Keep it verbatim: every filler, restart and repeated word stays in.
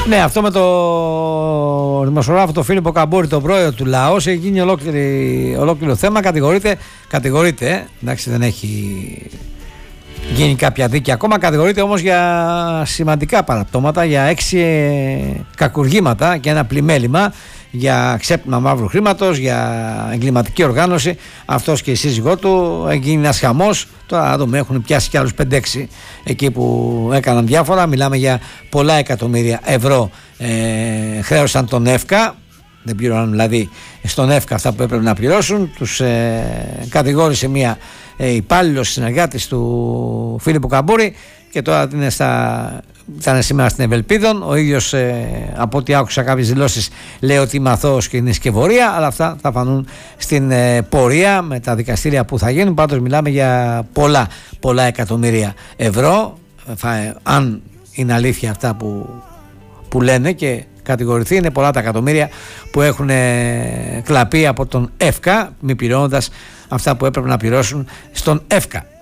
Ναι, αυτό με το δημοσιογράφο το Φίλιππο Καμπούρη, το πρόεδρο του ΛΑΟΣ, έχει γίνει ολόκληρο θέμα. Κατηγορείται, κατηγορείται, ε, εντάξει, δεν έχει γίνει κάποια δίκη ακόμα. Κατηγορείται όμως για σημαντικά παραπτώματα, για έξι ε, κακουργήματα και ένα πλημέλημα, για ξέπλυμα μαύρου χρήματος, για εγκληματική οργάνωση. Αυτός και η σύζυγό του, έχει γίνει ένας χαμός. Τώρα να δούμε, έχουν πιάσει κι άλλους πέντε έξι εκεί που έκαναν διάφορα. Μιλάμε για πολλά εκατομμύρια ευρώ ε, χρέωσαν τον ΕΦΚΑ. Δεν πληρώναν δηλαδή στον ΕΦΚΑ αυτά που έπρεπε να πληρώσουν. Τους ε, κατηγόρησε μια ε, υπάλληλος συνεργάτης του Φίλιππου Καμπούρη και τώρα είναι στα... Ήταν σήμερα στην Ευελπίδων. Ο ίδιος ε, από ό,τι άκουσα κάποιες δηλώσεις λέει ότι είμαι αθώος και είναι σκευωρία, αλλά αυτά θα φανούν στην ε, πορεία με τα δικαστήρια που θα γίνουν. Πάντως μιλάμε για πολλά πολλά εκατομμύρια ευρώ, θα, αν είναι αλήθεια αυτά που, που λένε και κατηγορηθεί. Είναι πολλά τα εκατομμύρια που έχουν ε, κλαπεί από τον ΕΦΚΑ, μη πληρώνοντας αυτά που έπρεπε να πληρώσουν στον ΕΦΚΑ.